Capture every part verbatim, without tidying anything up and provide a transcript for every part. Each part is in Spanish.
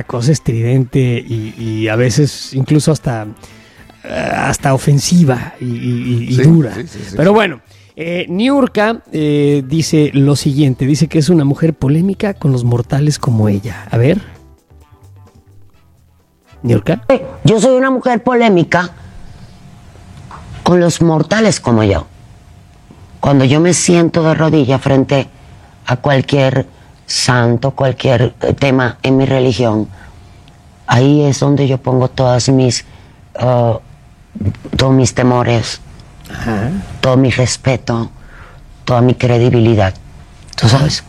cosa estridente y, y a veces incluso hasta, hasta ofensiva y, y, y sí, dura. Sí, sí, sí, Pero sí. bueno, eh, Niurka eh, dice lo siguiente, dice que es una mujer polémica con los mortales como ella. A ver. Niurka. Yo soy una mujer polémica con los mortales como yo. Cuando yo me siento de rodillas frente a cualquier santo, cualquier tema en mi religión, ahí es donde yo pongo todas mis, uh, todos mis temores, Ajá. todo mi respeto, toda mi credibilidad. ¿Tú sabes?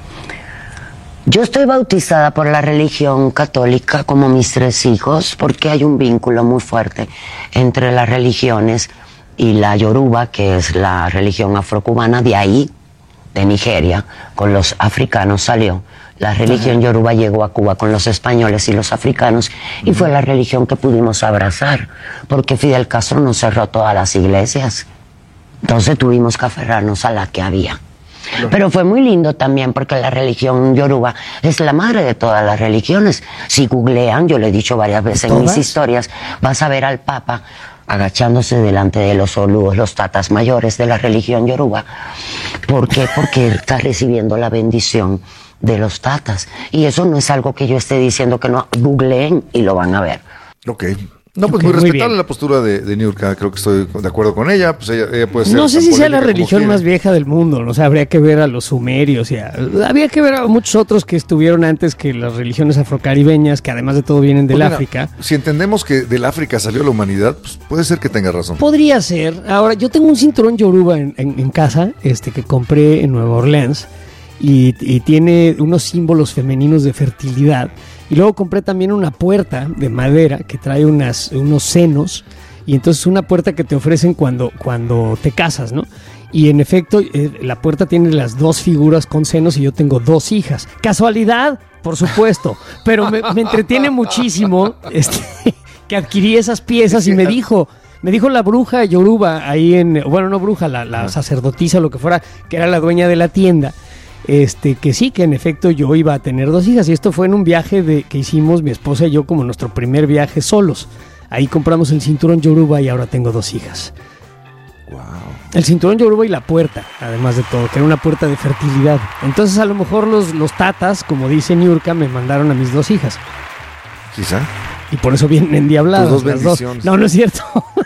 Yo estoy bautizada por la religión católica como mis tres hijos, porque hay un vínculo muy fuerte entre las religiones y la Yoruba, que es la religión afrocubana, de ahí, de Nigeria, con los africanos salió. La religión Ajá. Yoruba llegó a Cuba con los españoles y los africanos, y uh-huh. fue la religión que pudimos abrazar, porque Fidel Castro nos cerró todas las iglesias. Entonces tuvimos que aferrarnos a la que había. No. Pero fue muy lindo también, porque la religión Yoruba es la madre de todas las religiones. Si googlean, yo lo he dicho varias veces en mis historias, vas a ver al Papa agachándose delante de los olúes, los tatas mayores de la religión Yoruba. ¿Por qué? Porque está recibiendo la bendición de los tatas. Y eso no es algo que yo esté diciendo, que no. Googleen y lo van a ver. Ok. No, pues okay, muy respetable muy la postura de, de Niurka, creo que estoy de acuerdo con ella. Pues ella, ella puede ser. No sé si sea la religión más vieja del mundo, ¿no? O sea, habría que ver a los sumerios, y a, habría que ver a muchos otros que estuvieron antes que las religiones afrocaribeñas, que además de todo vienen del pues África. Mira, si entendemos que del África salió la humanidad, pues puede ser que tenga razón. Podría ser. Ahora, yo tengo un cinturón yoruba en, en, en casa, este que compré en Nueva Orleans, y, y tiene unos símbolos femeninos de fertilidad. Y luego compré también una puerta de madera que trae unas, unos senos, y entonces una puerta que te ofrecen cuando, cuando te casas, ¿no? Y en efecto, eh, la puerta tiene las dos figuras con senos y yo tengo dos hijas. ¿Casualidad? Por supuesto, pero me, me entretiene muchísimo este, que adquirí esas piezas y me dijo... Me dijo la bruja yoruba ahí en... Bueno, no bruja, la, la sacerdotisa o lo que fuera, que era la dueña de la tienda... Este, que sí, que en efecto yo iba a tener dos hijas, y esto fue en un viaje de, que hicimos mi esposa y yo, como nuestro primer viaje solos. Ahí compramos el cinturón yoruba y ahora tengo dos hijas. Wow. El cinturón yoruba y la puerta, además de todo, que era una puerta de fertilidad. Entonces a lo mejor los, los tatas, como dice Niurka, me mandaron a mis dos hijas. Quizá. Y por eso vienen endiabladas. Tus dos bendiciones. Dos. No, no es cierto.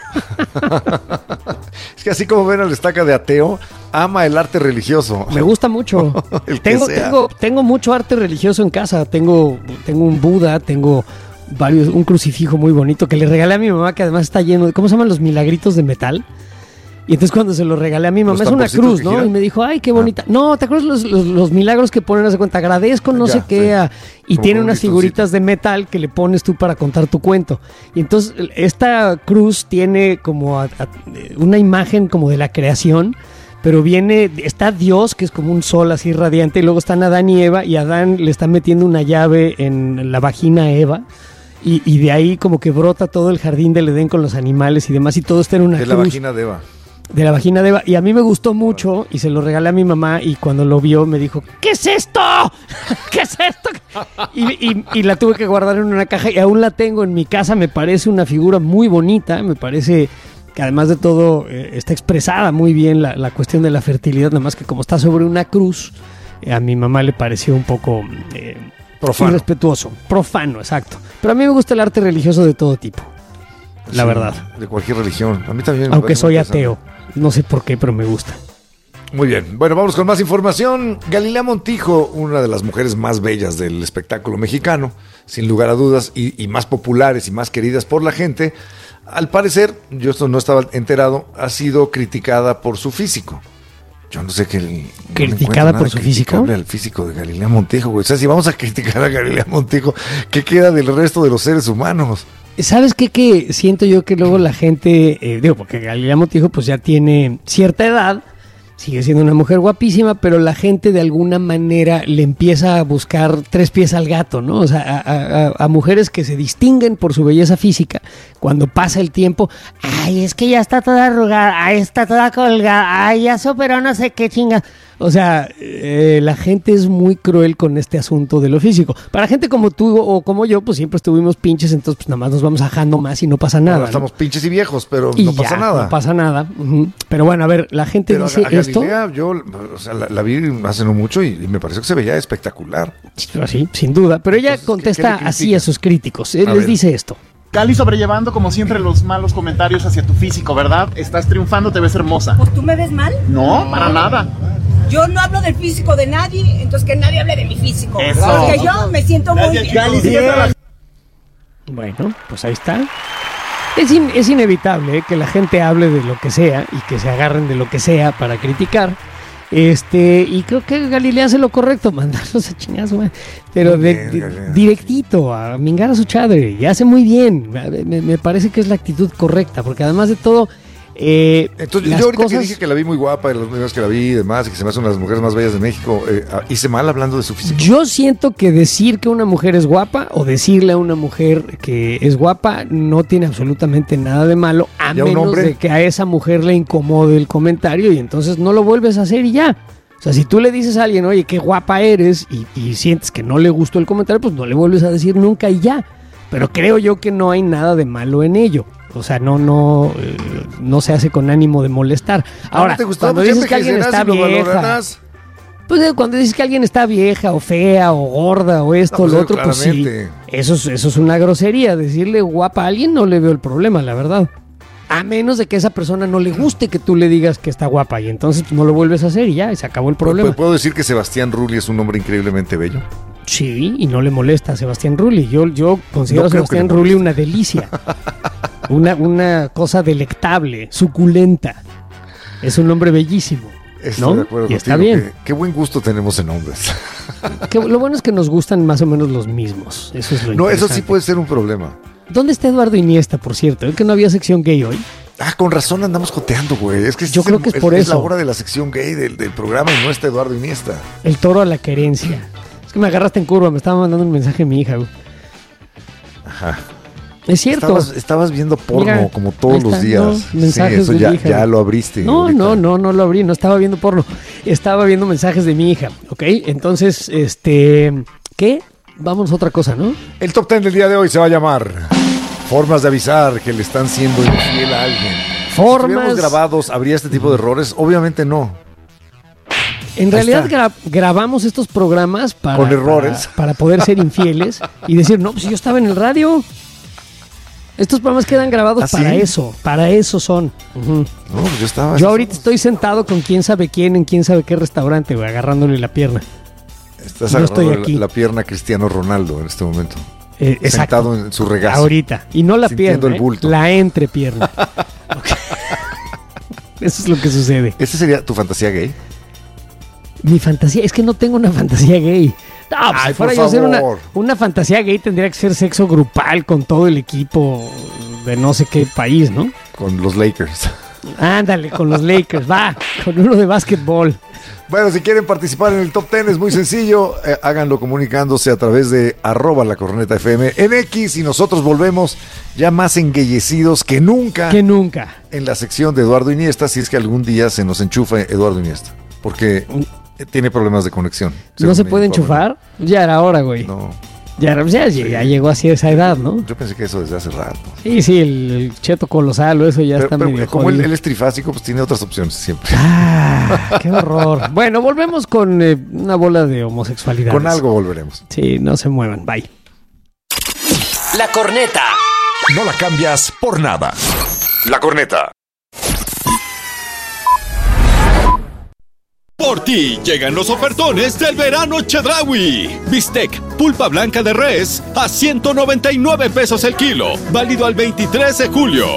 Es que así como ven al Estaca de ateo, ama el arte religioso. Me gusta mucho. el tengo, que sea. tengo, tengo mucho arte religioso en casa. Tengo, tengo un Buda, tengo varios, un crucifijo muy bonito que le regalé a mi mamá, que además está lleno de, ¿cómo se llaman los milagritos de metal? Y entonces cuando se lo regalé a mi mamá, es una cruz, ¿no? Y me dijo, ay, qué bonita. Ah. No, ¿te acuerdas los, los, los milagros que ponen? Hace cuenta, agradezco, no ya, sé qué. Sí. A, y como tiene unas figuritas de metal que le pones tú para contar tu cuento. Y entonces esta cruz tiene como a, a, una imagen como de la creación, pero viene, está Dios, que es como un sol así radiante, y luego están Adán y Eva, y Adán le está metiendo una llave en la vagina a Eva. Y, y de ahí como que brota todo el jardín del Edén con los animales y demás, y todo está en una de cruz. De la vagina de Eva. De la vagina de Eva. Y a mí me gustó mucho y se lo regalé a mi mamá, y cuando lo vio me dijo, ¿qué es esto? ¿Qué es esto? Y, y, y la tuve que guardar en una caja y aún la tengo en mi casa. Me parece una figura muy bonita, me parece que además de todo eh, está expresada muy bien la, la cuestión de la fertilidad, nada más que como está sobre una cruz, eh, a mi mamá le pareció un poco eh, profano. Irrespetuoso, profano, exacto. Pero a mí me gusta el arte religioso de todo tipo, la sí, verdad. De cualquier religión. A mí también. Me Aunque soy ateo. No sé por qué, pero me gusta. Muy bien. Bueno, vamos con más información. Galilea Montijo, una de las mujeres más bellas del espectáculo mexicano, sin lugar a dudas, y, y más populares y más queridas por la gente, al parecer, yo esto no estaba enterado, ha sido criticada por su físico. Yo no sé qué. No ¿Criticada por su físico? Al físico de Galilea Montijo, güey. O sea, si vamos a criticar a Galilea Montijo, ¿qué queda del resto de los seres humanos? ¿Sabes qué? Que siento yo que luego la gente, eh, digo, porque Galilea Montijo pues ya tiene cierta edad, sigue siendo una mujer guapísima, pero la gente de alguna manera le empieza a buscar tres pies al gato, ¿no? O sea, a, a, a mujeres que se distinguen por su belleza física, cuando pasa el tiempo, ay, es que ya está toda arrugada, ay, está toda colgada, ay, ya superó no sé qué chinga. O sea, eh, la gente es muy cruel con este asunto de lo físico. Para gente como tú o como yo, pues siempre estuvimos pinches, entonces pues nada más nos vamos ajando más y no pasa nada. Ahora estamos ¿no? pinches y viejos, pero y no pasa ya, nada. No pasa nada. Uh-huh. Pero bueno, a ver, la gente pero dice a, a esto. Galilea, yo o sea, la, la vi hace no mucho y, y me pareció que se veía espectacular. Sí, sin duda. Pero ella Entonces, contesta ¿qué- qué le así critica? a sus críticos. Él A les ver. dice esto. Gali sobrellevando como siempre los malos comentarios hacia tu físico, ¿verdad? Estás triunfando, te ves hermosa. Pues tú me ves mal. No, para nada. Yo no hablo del físico de nadie, entonces que nadie hable de mi físico. Eso. Porque yo me siento muy bien. Gali, sí, vete a la- Bueno, pues ahí está. Es, in- es inevitable, ¿eh?, que la gente hable de lo que sea y que se agarren de lo que sea para criticar. Este, y creo que Galilea hace lo correcto, mandarlos a chingar a su madre. Pero Muy de, bien, de- Galilea. directito, a mingar a su chadre. Y hace muy bien. Me, me parece que es la actitud correcta, porque además de todo, eh, Entonces, las yo ahorita cosas- que dije que la vi muy guapa, de las primeras que la vi y demás, y que se me hace una de las mujeres más bellas de México, eh, ah, hice mal hablando de su físico. Yo siento que decir que una mujer es guapa o decirle a una mujer que es guapa no tiene absolutamente nada de malo, a ¿Y a un menos hombre? de que a esa mujer le incomode el comentario y entonces no lo vuelves a hacer y ya. O sea, si tú le dices a alguien, oye, qué guapa eres y, y sientes que no le gustó el comentario, pues no le vuelves a decir nunca y ya. Pero creo yo que no hay nada de malo en ello. O sea, no, no, eh, no se hace con ánimo de molestar. Ahora, ¿No te gustó? cuando Pues dices siempre que alguien crecerás está y lo vieja, valorarás. pues eh, cuando dices que alguien está vieja o fea o gorda o esto No, o pues, lo eso otro, pues sí, claramente. eso es, eso es una grosería. Decirle guapa a alguien no le veo el problema, la verdad. A menos de que a esa persona no le guste que tú le digas que está guapa y entonces pues, no lo vuelves a hacer y ya, y se acabó el problema. ¿Puedo decir que Sebastián Rulli es un hombre increíblemente bello? Sí, y no le molesta a Sebastián Rulli. Yo, yo considero No a creo que Sebastián le Rulli moleste. una delicia. una, una cosa delectable, suculenta. Es un hombre bellísimo. Estoy ¿no? de acuerdo Y está contigo, bien. que- Qué buen gusto tenemos en hombres. Que lo bueno es que nos gustan más o menos los mismos. Eso es lo No, eso sí interesante. puede ser un problema. ¿Dónde está Eduardo Iniesta, por cierto? ¿Es que no había sección gay hoy? Ah, con razón andamos joteando, güey. Es que Yo es creo el- que es por la eso. hora de la sección gay del, del programa y no está Eduardo Iniesta. El toro a la querencia. Es que me agarraste en curva, me estaba mandando un mensaje mi hija, güey. Ajá. Es cierto. Estabas, estabás viendo porno Mira, como ahí todos los está, días. no, mensajes sí, eso de ya, mi hija, ya güey. lo abriste. No, ahorita. no, no, no lo abrí, no estaba viendo porno. Estaba viendo mensajes de mi hija, ¿ok? Entonces, este, ¿qué? Vamos a otra cosa, ¿no? El top ten del día de hoy se va a llamar Formas de avisar que le están siendo infiel a alguien. Si Formas. estuviéramos grabados, ¿habría este tipo de errores? Obviamente no. En Ahí realidad está. gra- grabamos estos programas para, Con errores. para, para poder ser infieles y decir, no, pues yo estaba en el radio. Estos programas quedan grabados ¿Ah, sí? para eso, para eso son. Ujú. No, pues yo estaba. Yo ahorita estoy sentado con quién sabe quién en quién sabe qué restaurante, güey, agarrándole la pierna. Estás yo estoy agarrando aquí. la, la pierna a Cristiano Ronaldo en este momento. Eh, exacto. Sentado en su regazo. Ahorita. Y no la Sintiendo pierna, el bulto. ¿eh? La entrepierna. Ok. Eso es lo que sucede. ¿Esa sería tu fantasía gay? Mi fantasía, es que no tengo una fantasía gay. No, pues Ay, si fuera por yo a hacer una, favor. una fantasía gay tendría que ser sexo grupal con todo el equipo de no sé qué país, ¿no? Con los Lakers. Ándale, con los Lakers, va, con uno de básquetbol. Bueno, si quieren participar en el top ten es muy sencillo. Eh, háganlo comunicándose a través de arroba la corneta F M en X y nosotros volvemos ya más enguellecidos que nunca Que nunca. en la sección de Eduardo Iniesta, si es que algún día se nos enchufa Eduardo Iniesta. Porque eh, tiene problemas de conexión. ¿No según se me puede informan. enchufar? Ya era hora, güey. No, Ya, era- ya, ya llegó así a esa edad, ¿no? yo pensé que eso desde hace rato. Sí, sí, el, el cheto colosal o eso ya Pero, está pero medio como él, jodido. él es trifásico, pues tiene otras opciones siempre. Ah, qué horror. Bueno, volvemos con eh, una bola de homosexualidad. Con algo volveremos. Sí, no se muevan. Bye. La corneta. No la cambias por nada. La corneta. Por ti llegan los ofertones del verano Chedraui. Bistec, pulpa blanca de res a ciento noventa y nueve pesos el kilo. Válido al veintitrés de julio.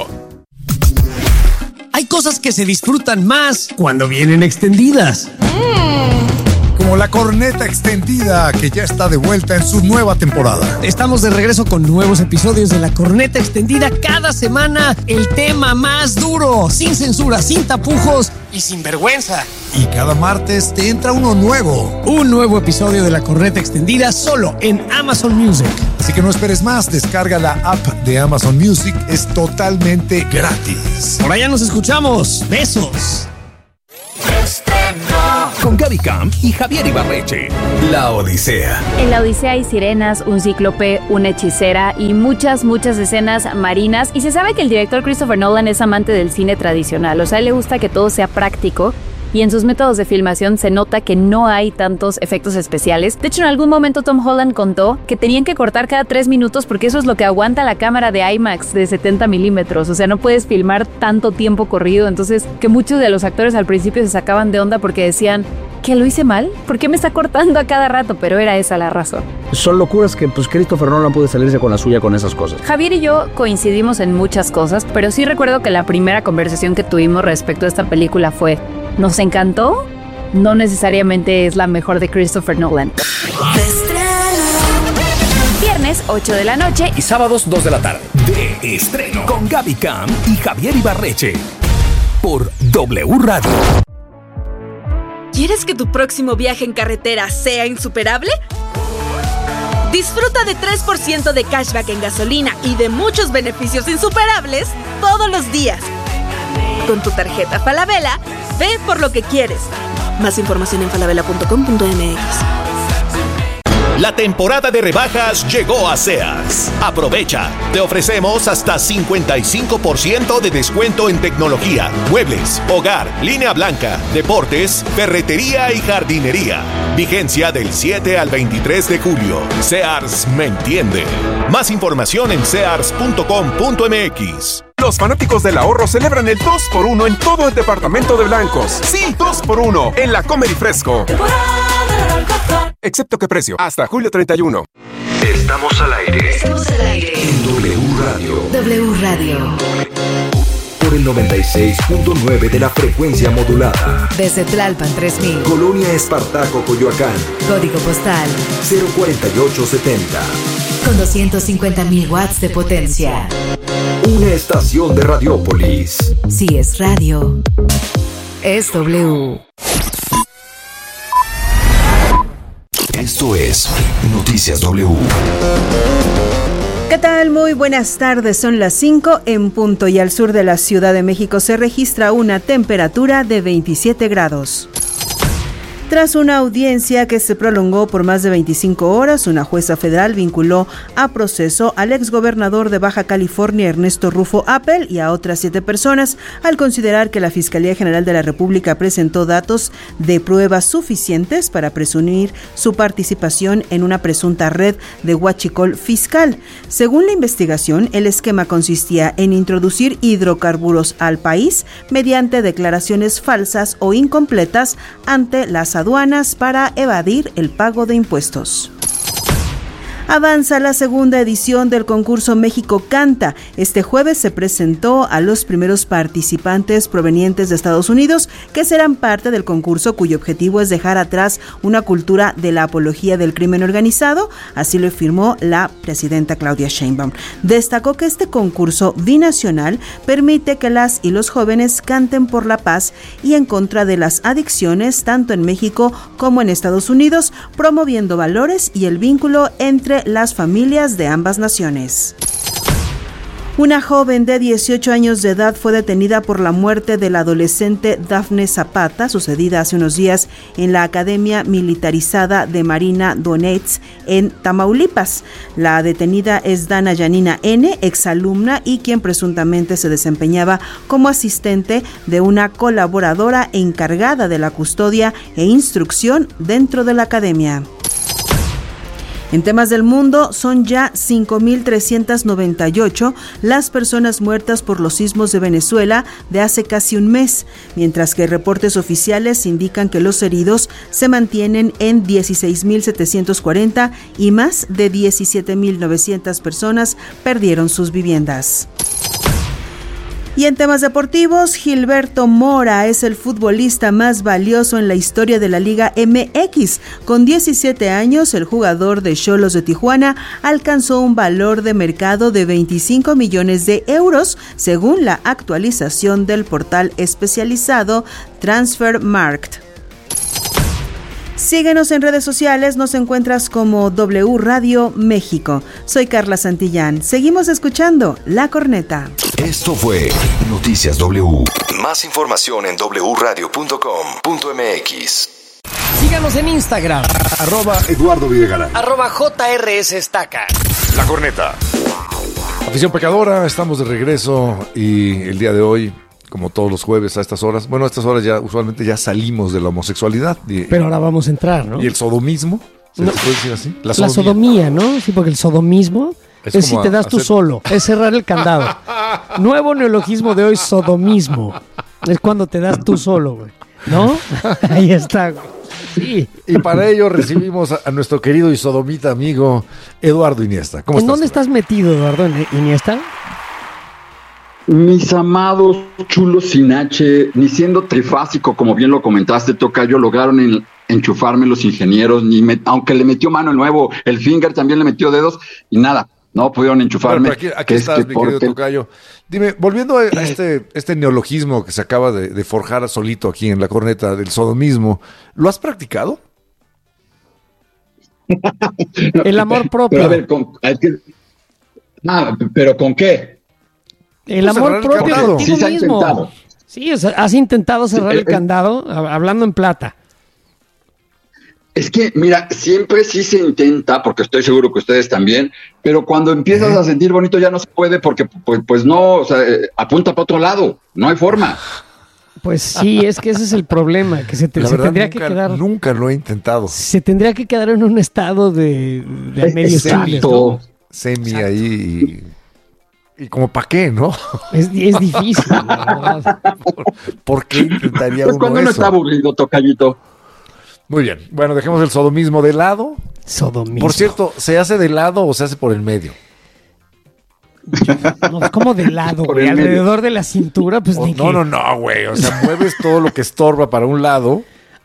Hay cosas que se disfrutan más cuando vienen extendidas. Como la corneta extendida que ya está de vuelta en su nueva temporada. Estamos de regreso con nuevos episodios de La Corneta Extendida cada semana. El tema más duro, sin censura, sin tapujos y sin vergüenza. Y cada martes te entra uno nuevo. Un nuevo episodio de La Corneta Extendida solo en Amazon Music. Así que no esperes más, descarga la app de Amazon Music, es totalmente gratis. Por allá nos escuchamos. Besos. con Gaby Camp y Javier Ibarreche. La Odisea. En La Odisea hay sirenas, un cíclope, una hechicera y muchas, muchas escenas marinas. Y se sabe que el director Christopher Nolan es amante del cine tradicional. O sea, a él le gusta que todo sea práctico. Y en sus métodos de filmación se nota que no hay tantos efectos especiales. De hecho, en algún momento Tom Holland contó que tenían que cortar cada tres minutos porque eso es lo que aguanta la cámara de IMAX de setenta milímetros. O sea, no puedes filmar tanto tiempo corrido. Entonces, que muchos de los actores al principio se sacaban de onda porque decían, ¿que lo hice mal? ¿Por qué me está cortando a cada rato? Pero era esa la razón. Son locuras que pues Christopher Nolan puede salirse con la suya con esas cosas. Javier y yo coincidimos en muchas cosas, pero sí recuerdo que la primera conversación que tuvimos respecto a esta película fue: ¿nos encantó? No necesariamente es la mejor de Christopher Nolan. Viernes, ocho de la noche. Y sábados, dos de la tarde. De estreno. Con Gaby Camp y Javier Ibarreche. Por W Radio. ¿Quieres que tu próximo viaje en carretera sea insuperable? Disfruta de tres por ciento de cashback en gasolina y de muchos beneficios insuperables todos los días. Con tu tarjeta Falabella, ve por lo que quieres. Más información en falabella punto com punto m x. La temporada de rebajas llegó a Sears. Aprovecha. Te ofrecemos hasta cincuenta y cinco por ciento de descuento en tecnología, muebles, hogar, línea blanca, deportes, ferretería y jardinería. Vigencia del siete al veintitrés de julio. Sears me entiende. Más información en sears punto com punto m x. Los fanáticos del ahorro celebran el dos por uno en todo el departamento de blancos. Sí, dos por uno en la Comer y Fresco. Excepto que precio, hasta julio treinta y uno. Estamos al aire. Estamos al aire. En W Radio. W Radio. Por el noventa y seis punto nueve de la frecuencia modulada. Desde Tlalpan tres mil. Colonia Espartaco, Coyoacán. Código postal cero cuarenta y ocho setenta. Con doscientos cincuenta mil watts de potencia. Una estación de Radiópolis. Si es radio, es W. Esto es Noticias W. ¿Qué tal? Muy buenas tardes, son las cinco en punto y al sur de la Ciudad de México se registra una temperatura de veintisiete grados. Tras una audiencia que se prolongó por más de veinticinco horas, una jueza federal vinculó a proceso al exgobernador de Baja California, Ernesto Rufo Appel, y a otras siete personas, al considerar que la Fiscalía General de la República presentó datos de pruebas suficientes para presumir su participación en una presunta red de huachicol fiscal. Según la investigación, el esquema consistía en introducir hidrocarburos al país mediante declaraciones falsas o incompletas ante las aduanas para evadir el pago de impuestos. Avanza la segunda edición del concurso México Canta. Este jueves se presentó a los primeros participantes provenientes de Estados Unidos que serán parte del concurso, cuyo objetivo es dejar atrás una cultura de la apología del crimen organizado. Así lo afirmó la presidenta Claudia Sheinbaum. Destacó que este concurso binacional permite que las y los jóvenes canten por la paz y en contra de las adicciones, tanto en México como en Estados Unidos, promoviendo valores y el vínculo entre las familias de ambas naciones. Una joven de dieciocho años de edad fue detenida por la muerte del adolescente Dafne Zapata, sucedida hace unos días en la Academia Militarizada de Marina Donetsk en Tamaulipas. La detenida es Dana Yanina N., exalumna y quien presuntamente se desempeñaba como asistente de una colaboradora encargada de la custodia e instrucción dentro de la academia. En temas del mundo, son ya cinco mil trescientas noventa y ocho las personas muertas por los sismos de Venezuela de hace casi un mes, mientras que reportes oficiales indican que los heridos se mantienen en dieciséis mil setecientos cuarenta y más de diecisiete mil novecientas personas perdieron sus viviendas. Y en temas deportivos, Gilberto Mora es el futbolista más valioso en la historia de la Liga M X. Con diecisiete años, el jugador de Xolos de Tijuana alcanzó un valor de mercado de veinticinco millones de euros, según la actualización del portal especializado Transfermarkt. Síguenos en redes sociales, nos encuentras como W Radio México. Soy Carla Santillán. Seguimos escuchando La Corneta. Esto fue Noticias W. Más información en doble u radio punto com punto m x. Síganos en Instagram. Arroba Eduardo Videgaray. Arroba J R S Estaca. La Corneta. Afición pecadora, estamos de regreso y el día de hoy, como todos los jueves a estas horas, bueno, a estas horas ya usualmente ya salimos de la homosexualidad. Y, Pero ahora vamos a entrar, ¿no? Y el sodomismo, ¿se no, puede decir así? La sodomía. la sodomía, ¿no? Sí, porque el sodomismo es, es si te das hacer... tú solo, es cerrar el candado. Nuevo neologismo de hoy, sodomismo. Es cuando te das tú solo, güey. ¿No? Ahí está, güey. Sí. Y para ello recibimos a, a nuestro querido y sodomita amigo Eduardo Iniesta. ¿Cómo ¿En estás, dónde estás metido, Eduardo Iniesta? Mis amados chulos sin H, ni siendo trifásico, como bien lo comentaste, Tocayo, lograron en, enchufarme los ingenieros, ni me, aunque le metió mano el nuevo, el Finger también le metió dedos, y nada, no pudieron enchufarme. Bueno, aquí aquí estás, mi querido Tocayo. Dime, volviendo a este, este neologismo que se acaba de, de forjar solito aquí en La Corneta del sodomismo, ¿lo has practicado? El amor propio. Pero a ver, con, ah, ¿pero con qué? El pues amor propio de contigo sí, mismo. Sí, o sea, has intentado cerrar sí, el, el candado hablando en plata. Es que, mira, siempre sí se intenta, porque estoy seguro que ustedes también, pero cuando empiezas ¿Eh? a sentir bonito ya no se puede porque, pues, pues no, o sea, eh, apunta para otro lado, no hay forma. Pues sí, es que ese es el problema, que se, te, se verdad, tendría nunca, que quedar... Nunca lo he intentado. Se tendría que quedar en un estado de, de medio chiles, ¿no? Semi Exacto. ahí y, y como para qué, ¿no? Es, es difícil, la verdad. ¿Por, ¿Por qué intentaría pues uno cuando eso? No está aburrido, Tocayito. Muy bien, bueno, dejemos el sodomismo de lado. Sodomismo. Por cierto, ¿se hace de lado o se hace por el medio? No, ¿cómo de lado, güey? ¿Alrededor medio? de la cintura? Pues o, ni No, que... no, no, güey. O sea, mueves todo lo que estorba para un lado.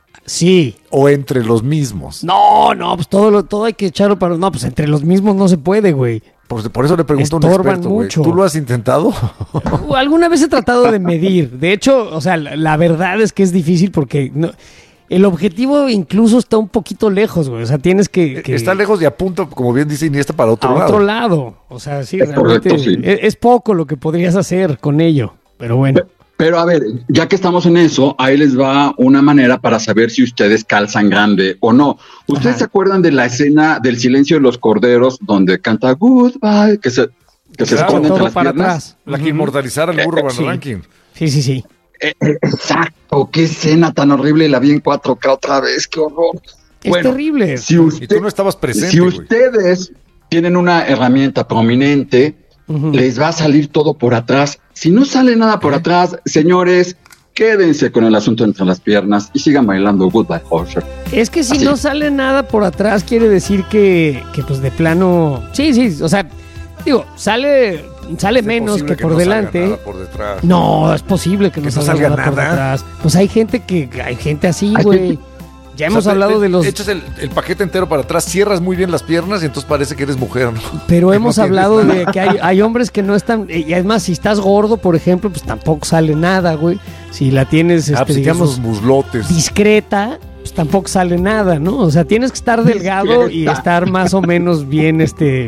Sí. O entre los mismos. No, no, pues todo, lo, todo hay que echarlo para... No, pues entre los mismos no se puede, güey. Por, por eso le pregunto Estorban a un experto, güey. ¿Tú lo has intentado? Alguna vez he tratado de medir. De hecho, o sea, la, la verdad es que es difícil porque... No, el objetivo incluso está un poquito lejos, güey. O sea, tienes que, que... Está lejos y apunta, como bien dice Iniesta, para otro a lado. otro lado. O sea, sí, es realmente correcto, sí. Es, es poco lo que podrías hacer con ello. Pero bueno. Pero, pero a ver, ya que estamos en eso, ahí les va una manera para saber si ustedes calzan grande o no. ¿Ustedes Ajá. se acuerdan de la escena del Silencio de los Corderos donde canta Goodbye, que se, que se claro, esconde entre las para piernas? Atrás. La que inmortalizara al burro Van Rankin. Sí, sí, sí. Eh, exacto, qué escena tan horrible, la vi en cuatro K otra vez, qué horror. Es bueno, terrible. Si usted, y tú no estabas presente. Si ustedes wey. tienen una herramienta prominente, uh-huh. les va a salir todo por atrás. Si no sale nada por ¿Eh? atrás, señores, quédense con el asunto entre las piernas y sigan bailando Goodbye Horse. Es que si Así. no sale nada por atrás, quiere decir que, que pues de plano, sí, sí, o sea, digo, sale... Sale es menos que, que por no delante. Por detrás. No, es posible que no, que salga, no salga nada, nada por detrás. Pues hay gente que hay gente así, güey. Ya hemos o sea, hablado te, de los. Echas el, el paquete entero para atrás, cierras muy bien las piernas y entonces parece que eres mujer, ¿no? Pero que hemos no hablado de que hay, hay hombres que no están. Y además, si estás gordo, por ejemplo, pues tampoco sale nada, güey. Si la tienes, este, ah, pues digamos, muslotes. discreta, pues tampoco sale nada, ¿no? O sea, tienes que estar delgado y estar más o menos bien, este,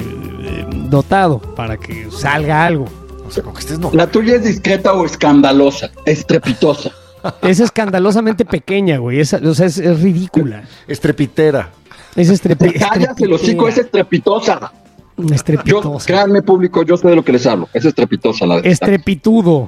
dotado para que salga algo. O sea, que estés no. La tuya es discreta o escandalosa, estrepitosa. Es escandalosamente pequeña, güey. Es, o sea, es, es ridícula. Estrepitera. Es estrepi- Cállate, el hocico, es estrepitosa. Estrepitosa. Yo, créanme, público, yo sé de lo que les hablo. Es estrepitosa la de Estrepitudo.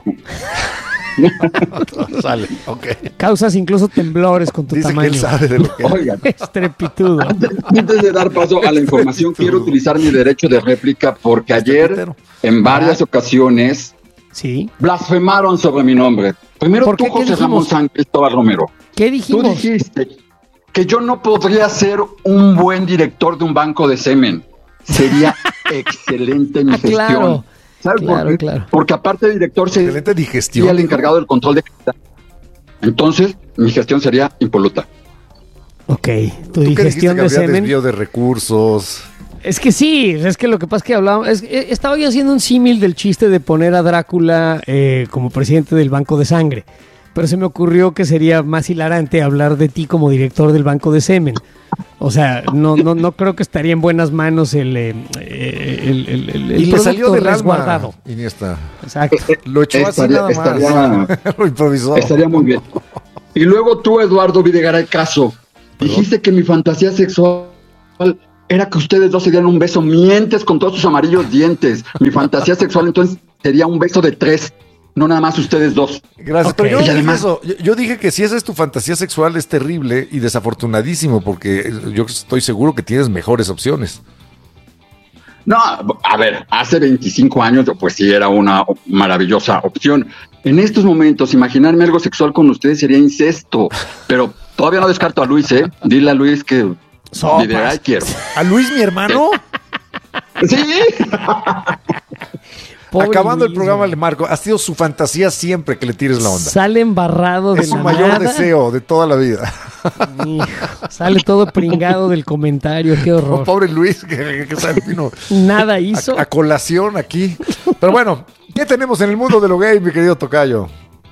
Sale, okay. Causas incluso temblores con tu Dice tamaño. Que él sabe de lo que Oigan, estrepitudo. Antes, antes de dar paso a la información, quiero utilizar mi derecho de réplica porque ayer, en varias ah. ocasiones, sí, blasfemaron sobre mi nombre. Primero tú, José Ramón San Cristóbal Romero. ¿Qué dijimos? Tú dijiste que yo no podría ser un buen director de un banco de semen. Sería excelente mi gestión. Claro. ¿Sabes claro, por qué? Claro. Porque aparte de director sería el encargado del control de calidad. Entonces, mi gestión sería impoluta. Ok, tu digestión de semen. Desvío de recursos. Es que sí, es que lo que pasa es que hablábamos, es, estaba yo haciendo un símil del chiste de poner a Drácula eh, como presidente del Banco de Sangre, pero se me ocurrió que sería más hilarante hablar de ti como director del Banco de Semen. O sea, no no no creo que estaría en buenas manos el eh, el, el, el, el y le salió del resguardado. Alma, Iniesta. Exacto. Lo echó estaría, así nada estaría, más. Lo improvisó. Estaría muy bien. Y luego tú, Eduardo Videgaray Caso, Dijiste que mi fantasía sexual era que ustedes dos se dieran un beso. Mientes con todos tus amarillos dientes. Mi fantasía sexual entonces sería un beso de tres, no nada más ustedes dos. Gracias, Okay. pero yo Y no dije además- eso. Yo, yo dije que si esa es tu fantasía sexual es terrible y desafortunadísimo, porque yo estoy seguro que tienes mejores opciones. No, a ver, hace veinticinco años pues sí era una op- maravillosa opción. En estos momentos, imaginarme algo sexual con ustedes sería incesto, pero todavía no descarto a Luis, ¿eh? Dile a Luis que Sopas. ni de ahí quiero. ¿A Luis, mi hermano? Sí. Pobre Acabando el Luis, programa, güey. le marco. Ha sido su fantasía siempre que le tires la onda. Sale embarrado de Es su la mayor nada. deseo de toda la vida. Hijo, sale todo pringado del comentario, qué horror. Oh, pobre Luis, que, que sale, vino Nada hizo. a, a colación aquí. Pero bueno, ¿qué tenemos en el mundo de lo gay, mi querido tocayo?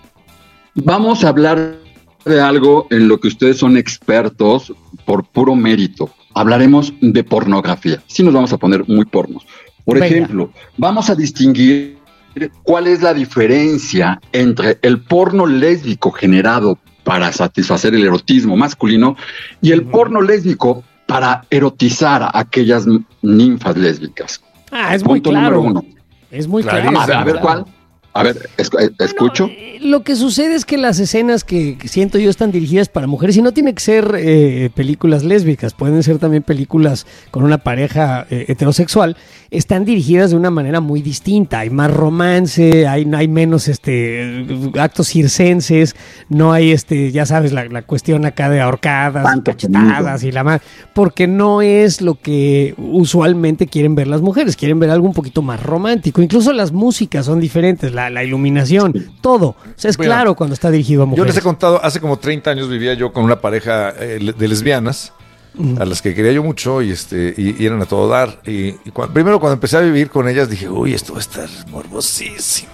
Vamos a hablar de algo en lo que ustedes son expertos por puro mérito. Hablaremos de pornografía. Sí nos vamos a poner muy pornos. Por Venga. ejemplo, vamos a distinguir cuál es la diferencia entre el porno lésbico generado para satisfacer el erotismo masculino y el porno lésbico para erotizar a aquellas ninfas lésbicas. Ah, es muy Punto claro. número uno. Es muy Clarísimo. claro. A ver, a ver claro. cuál. A ver, es- eh, escucho. Lo que sucede es que las escenas que que siento yo están dirigidas para mujeres y no tiene que ser eh, películas lésbicas, pueden ser también películas con una pareja eh, heterosexual, están dirigidas de una manera muy distinta. Hay más romance, hay, hay menos este actos circenses, no hay este, ya sabes, la, la cuestión acá de ahorcadas, Tanto cachetadas y la más, porque no es lo que usualmente quieren ver las mujeres, quieren ver algo un poquito más romántico. Incluso las músicas son diferentes, la, la iluminación, todo. O sea, es Bueno, claro cuando está dirigido a Yo mujeres. les he contado, hace como treinta años vivía yo con una pareja eh, le- de lesbianas, a las que quería yo mucho y este y, y eran a todo dar. Y, y cuan- primero cuando empecé a vivir con ellas dije, uy, esto va a estar morbosísimo.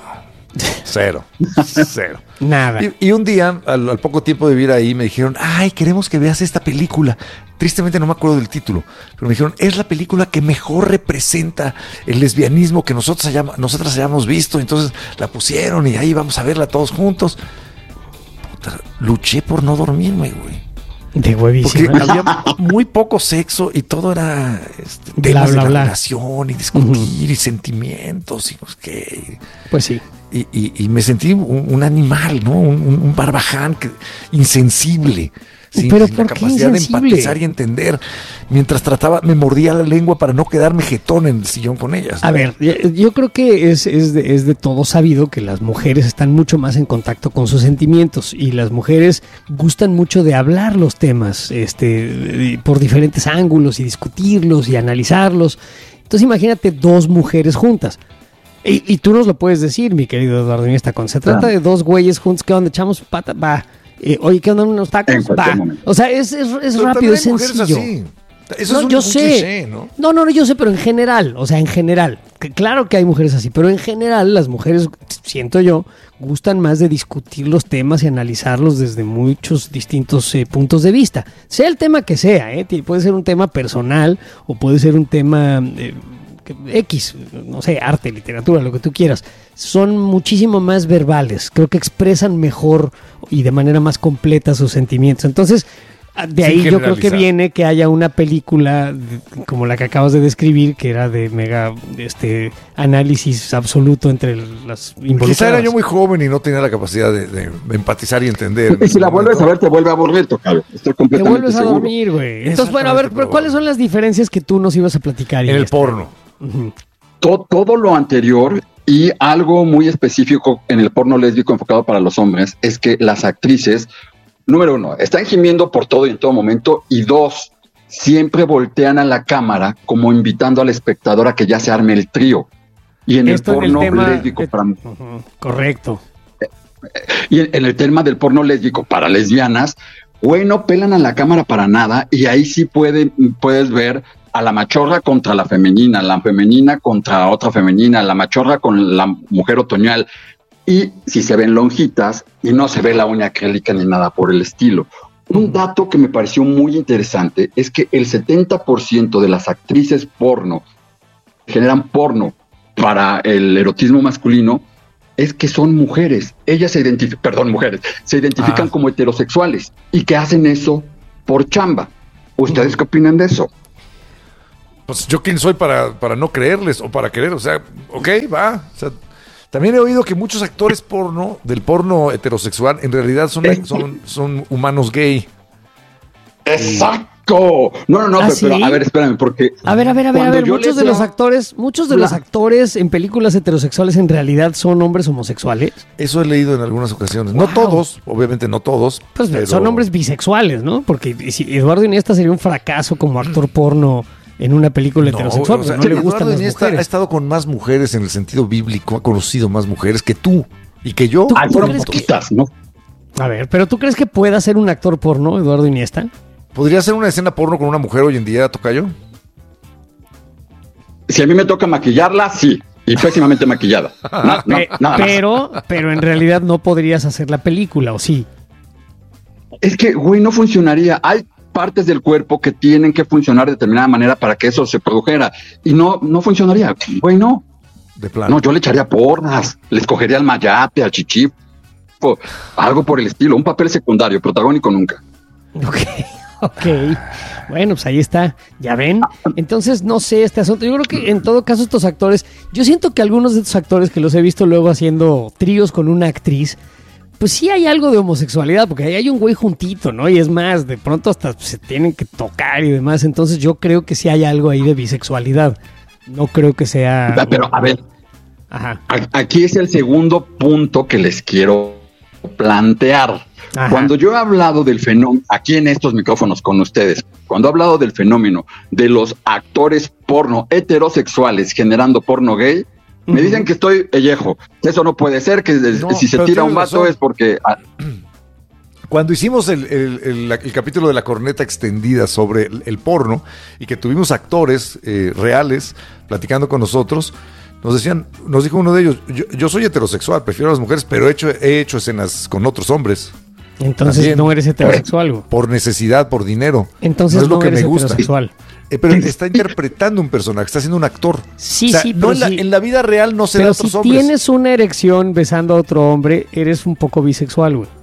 Cero, cero. Nada. Y, y un día, al, al poco tiempo de vivir ahí, me dijeron, ay, queremos que veas esta película. Tristemente no me acuerdo del título, pero me dijeron, es la película que mejor representa el lesbianismo que nosotros hayamos, nosotras hayamos visto. Entonces la pusieron y ahí vamos a verla todos juntos. Puta, luché por no dormirme, güey. De Porque huevísimo. había muy poco sexo y todo era este, Bla, temas bla, de bla. la relación y discutir y sentimientos y no sé qué. Pues sí. Y, y- y me sentí un, un animal, ¿no? Un, un- un barbaján que, insensible. Sin, ¿Pero sin la por qué capacidad de insensible? empatizar y entender. Mientras trataba, me mordía la lengua para no quedarme jetón en el sillón con ellas. ¿no? A ver, yo- yo creo que es, es, de, es de todo sabido que las mujeres están mucho más en contacto con sus sentimientos y las mujeres gustan mucho de hablar los temas este, por diferentes ángulos y discutirlos y analizarlos. Entonces imagínate dos mujeres juntas. Y, y tú nos lo puedes decir, mi querido Eduardo Iniesta, cuando se trata Claro. de dos güeyes juntos, ¿qué onda? Echamos pata, va. Eh, oye, ¿qué onda? ¿Unos tacos? En cualquier Va. momento. O sea, es, es, es Pero rápido, también es hay mujeres sencillo. así. Eso No, es un, yo un sé. cliché, ¿no? No, no, no, yo sé, pero en general, o sea, en general, que claro que hay mujeres así, pero en general las mujeres, siento yo, gustan más de discutir los temas y analizarlos desde muchos distintos eh, puntos de vista. Sea el tema que sea, ¿eh? Ti- puede ser un tema personal o puede ser un tema eh, que- X, no sé, arte, literatura, lo que tú quieras. Son muchísimo más verbales, creo que expresan mejor y de manera más completa sus sentimientos. Entonces, de ahí Sin yo creo que generalizar. viene que haya una película de- como la que acabas de describir, que era de mega este análisis absoluto entre las involucradas. Quizá era yo muy joven y no tenía la capacidad de, de empatizar y entender. Y si la vuelves a ver, te vuelve a aburrir, tocayo. Estoy Te completamente vuelves a seguro. dormir, güey. Entonces, bueno, a ver, Exactamente, pero ¿cuáles son las diferencias que tú nos ibas a platicar? En el Iniesta? porno. Ujú. To- todo lo anterior y algo muy específico en el porno lésbico enfocado para los hombres es que las actrices, número uno, están gimiendo por todo y en todo momento, y dos, siempre voltean a la cámara como invitando al espectador a que ya se arme el trío. Y en Esto en el el porno tema lésbico de- para Ujú, correcto. y en, en el tema del porno lésbico para lesbianas, güey, no pelan a la cámara para nada, y ahí sí puede, puedes ver a la machorra contra la femenina, la femenina contra otra femenina, la machorra con la mujer otoñal, y si se ven lonjitas y no se ve la uña acrílica ni nada por el estilo. Un dato que me pareció muy interesante es que el setenta por ciento de las actrices porno que generan porno para el erotismo masculino es que son mujeres. Ellas se identifican, perdón, mujeres, se identifican Ah. como heterosexuales y que hacen eso por chamba. ¿Ustedes qué opinan de eso? Pues yo quién soy para, para no creerles o para querer, o sea, ok, va. O sea, también he oído que muchos actores porno, del porno heterosexual, en realidad son, son, son humanos gay. ¡Exacto! No, no, no, ¿Ah, pero, sí? pero, a ver, espérame, porque... A ver, a ver, a ver, a ver, muchos de los actores, muchos de los actores en películas heterosexuales en realidad son hombres homosexuales. Eso he leído en algunas ocasiones. Wow. No todos, obviamente no todos. Pues pero... son hombres bisexuales, ¿no? Porque si Eduardo Iniesta sería un fracaso como actor porno en una película no, heterosexual, o sea, no le gustan las Iniesta mujeres. Ha estado con más mujeres en el sentido bíblico, ha conocido más mujeres que tú y que yo. ¿Tú, Ay, ¿tú fueron crees poquitas, que... ¿no? A ver, pero ¿tú crees que pueda ser un actor porno, Eduardo Iniesta? ¿Podría ser una escena porno con una mujer hoy en día, tocayo? Si a mí me toca maquillarla, sí. Y pésimamente maquillada. No, no, Pe- nada más. pero, pero en realidad no podrías hacer la película, ¿o sí? Es que, güey, no funcionaría. Hay partes del cuerpo que tienen que funcionar de determinada manera para que eso se produjera. Y no, no funcionaría. Güey, no. De plano. No, yo le echaría porras. Le escogería al mayate, al chichifo. Algo por el estilo. Un papel secundario, protagónico nunca. Ok. Ok, bueno, pues ahí está, ya ven. Entonces, no sé este asunto. Yo creo que en todo caso estos actores, yo siento que algunos de estos actores que los he visto luego haciendo tríos con una actriz, pues sí hay algo de homosexualidad, porque ahí hay un güey juntito, ¿no? Y es más, de pronto hasta se tienen que tocar y demás. Entonces yo creo que sí hay algo ahí de bisexualidad. No creo que sea... Pero, a ver, Ajá. aquí es el segundo punto que les quiero plantear. Ajá. Cuando yo he hablado del fenómeno, aquí en estos micrófonos con ustedes, cuando he hablado del fenómeno de los actores porno heterosexuales generando porno gay, uh-huh. me dicen que estoy pellejo. Eso no puede ser, que no, si se tira un vato es porque... Ah, cuando hicimos el, el, el, el capítulo de la corneta extendida sobre el, el porno y que tuvimos actores eh, reales platicando con nosotros, nos decían, nos dijo uno de ellos, yo, yo soy heterosexual, prefiero a las mujeres, pero he hecho, he hecho escenas con otros hombres. Entonces También, no eres heterosexual. Güey. Por necesidad, por dinero. Entonces no es lo no que eres me gusta. heterosexual. Eh, pero está interpretando un personaje, está siendo un actor. Sí, o sea, sí, no pero en, la, sí. en la vida real no se da Pero a otros si hombres. tienes una erección besando a otro hombre, eres un poco bisexual, güey.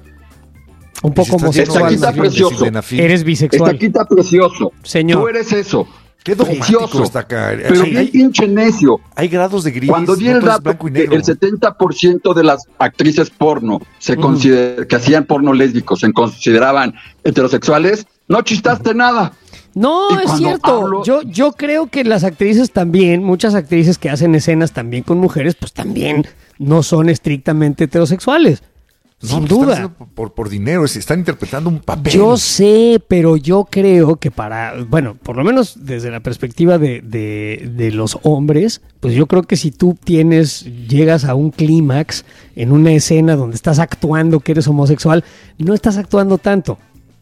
Un poco homosexual. Está precioso. Eres bisexual. Está quita precioso. Señor. Tú eres eso. Qué dogmático está acá. Pero hay, qué pinche necio. Hay grados de gris. Cuando di no el todo es dato blanco y que negro. el setenta por ciento de las actrices porno se Ujú. consider- que hacían porno lésbico se consideraban heterosexuales, no chistaste nada. No, Y es cuando cierto. hablo- Yo, yo creo que las actrices también, muchas actrices que hacen escenas también con mujeres, pues también no son estrictamente heterosexuales. No, sin pues están duda. haciendo por, por, por dinero, es- están interpretando un papel. Yo sé, pero yo creo que para, bueno, por lo menos desde la perspectiva de, de, de los hombres, pues yo creo que si tú tienes, llegas a un clímax en una escena donde estás actuando que eres homosexual, no estás actuando tanto.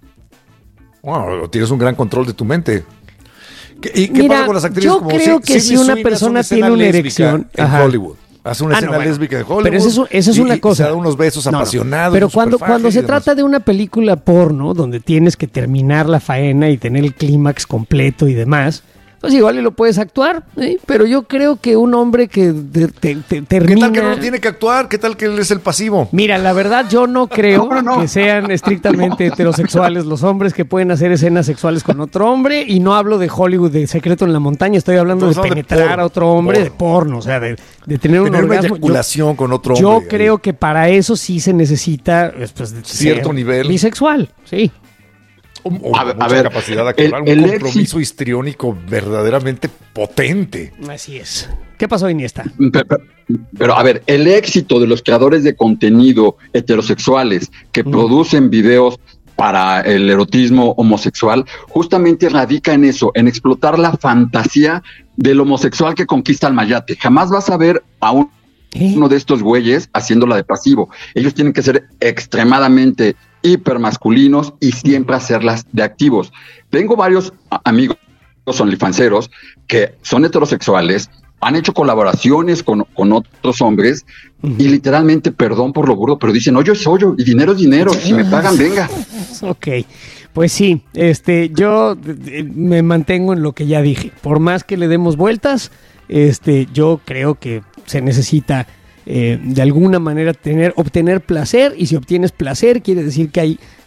Wow, tienes un gran control de tu mente. ¿Qué, ¿Y qué Mira, pasa con las actrices yo como creo Sid- que si Sidney una Sweeney persona hace tiene una lésbica erección en ajá. Hollywood? Hace una Ah, escena no, bueno. lésbica en Hollywood. Pero eso es, un- eso es y- una y cosa. se da unos besos No, no. apasionados. Pero en su cuando, superfaje cuando y se demás. trata de una película porno, donde tienes que terminar la faena y tener el clímax completo y demás, pues igual y lo puedes actuar, ¿eh? Pero yo creo que un hombre que te, te- te- ¿Qué termina... tal que no tiene que actuar? ¿Qué tal que él es el pasivo? Mira, la verdad yo no creo No, no. que sean estrictamente heterosexuales los hombres que pueden hacer escenas sexuales con otro hombre, y no hablo de Hollywood, de Secreto en la Montaña, estoy hablando Estamos de hablando de penetrar porno, a otro hombre, porno. de porno, o sea, de, de tener un Tener una orgasmo. Yo- eyaculación con otro Yo hombre. creo que para eso sí se necesita pues, de Cierto ser nivel. bisexual, sí. O, o A ver, mucha a ver, capacidad de el- acordar, el un compromiso éxito- histriónico verdaderamente potente. Así es. ¿Qué pasó, Iniesta? Pero, pero- pero, a ver, el éxito de los creadores de contenido heterosexuales que Mm. producen videos para el erotismo homosexual, justamente radica en eso, en explotar la fantasía del homosexual que conquista al mayate. Jamás vas a ver a un- ¿Eh? uno de estos güeyes haciéndola de pasivo. Ellos tienen que ser extremadamente hipermasculinos y siempre hacerlas de activos. Tengo varios a- amigos onlyfanseros que son heterosexuales, han hecho colaboraciones con, con otros hombres y literalmente, perdón por lo burdo, pero dicen, hoyo es hoyo y dinero es dinero, si me pagan, venga. Ok, pues sí, este, yo eh, me mantengo en lo que ya dije. Por más que le demos vueltas, este, yo creo que se necesita eh, de alguna manera tener, obtener placer, y si obtienes placer quiere decir que hay